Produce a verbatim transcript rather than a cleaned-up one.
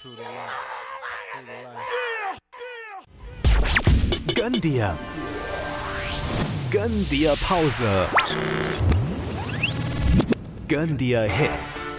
True to life. True to life. Gönn dir. Gönn dir Pause. Gönn dir Hits.